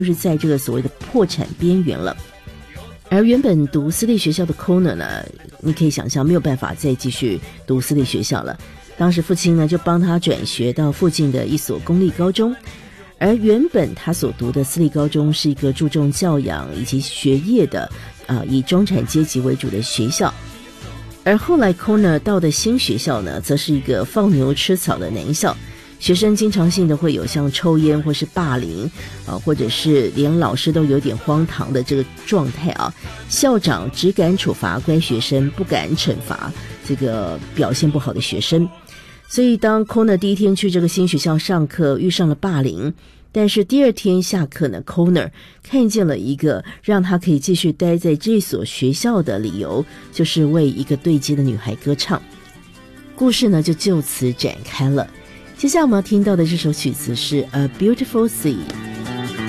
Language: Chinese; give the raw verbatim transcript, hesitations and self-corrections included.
就是在这个所谓的破产边缘了。而原本读私立学校的 Connor 呢，你可以想象没有办法再继续读私立学校了。当时父亲呢就帮他转学到附近的一所公立高中，而原本他所读的私立高中是一个注重教养以及学业的啊，以中产阶级为主的学校。而后来 Connor 到的新学校呢，则是一个放牛吃草的男校，学生经常性的会有像抽烟或是霸凌啊，或者是连老师都有点荒唐的这个状态啊。校长只敢处罚乖学生，不敢惩罚这个表现不好的学生。所以当 Connor 第一天去这个新学校上课，遇上了霸凌，但是第二天下课呢 Connor 看见了一个让他可以继续待在这所学校的理由，就是为一个对街的女孩歌唱。故事呢就就此展开了。接下来我们要听到的这首曲子是 A Beautiful Sea。